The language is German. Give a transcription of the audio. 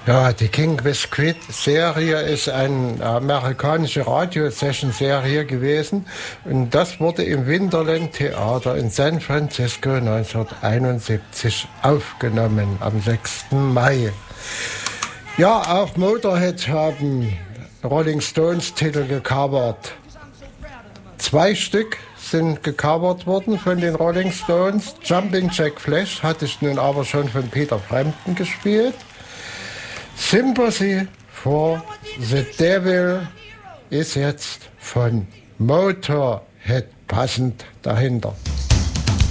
Ja, die King Biscuit-Serie ist eine amerikanische Radio-Session-Serie gewesen und das wurde im Winterland Theater in San Francisco 1971 aufgenommen, am 6. Mai. Ja, auch Motorhead haben Rolling Stones Titel gecovert. 2 Stück sind gecovert worden von den Rolling Stones. Jumping Jack Flash hatte ich nun aber schon von Peter Frampton gespielt. Sympathy for the Devil ist jetzt von Motorhead passend dahinter.